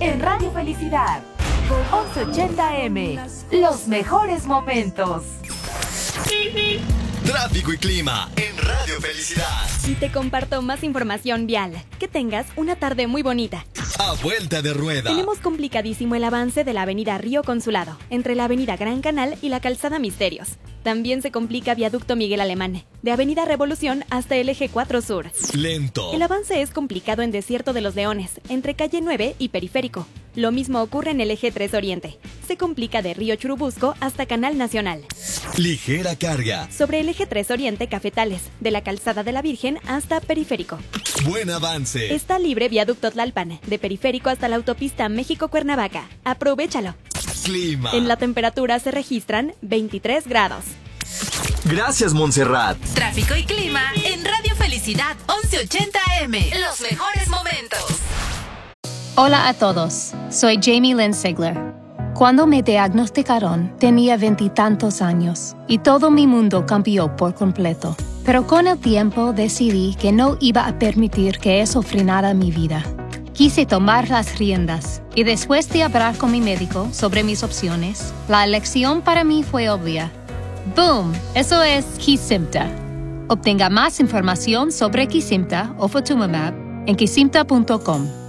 en Radio Felicidad. 1180M, los mejores momentos. Tráfico y clima en Radio Felicidad. Y te comparto más información vial. Que tengas una tarde muy bonita. A vuelta de rueda. Tenemos complicadísimo el avance de la avenida Río Consulado, entre la avenida Gran Canal y la calzada Misterios. También se complica viaducto Miguel Alemán, de avenida Revolución hasta el eje 4 Sur. Lento. El avance es complicado en Desierto de los Leones, entre calle 9 y Periférico. Lo mismo ocurre en el eje 3 Oriente. Se complica de Río Churubusco hasta Canal Nacional. Ligera carga. Sobre el eje 3 Oriente Cafetales, de la calzada de la Virgen hasta Periférico. Buen avance. Está libre viaducto Tlalpan, de Periférico hasta la autopista México-Cuernavaca. ¡Aprovéchalo! Clima. En la temperatura se registran 23 grados. Gracias, Montserrat. Tráfico y clima en Radio Felicidad 1180M. Los mejores momentos. Hola a todos, soy Jamie Lynn Sigler. Cuando me diagnosticaron, tenía 20 y tantos años y todo mi mundo cambió por completo. Pero con el tiempo decidí que no iba a permitir que eso frenara mi vida. Quise tomar las riendas y después de hablar con mi médico sobre mis opciones, la elección para mí fue obvia. ¡Boom! Eso es Kesimpta. Obtenga más información sobre Kesimpta o Ofatumumab en kesimpta.com.